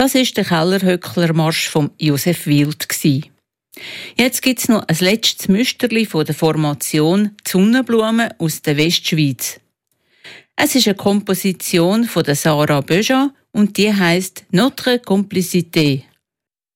Das war der Kellerhöcklermarsch von Josef Wild. Jetzt gibt es noch ein letztes Müsterli von der Formation «Die Sonnenblume» aus der Westschweiz. Es ist eine Komposition von der Sarah Böja und die heisst «Notre Complicité».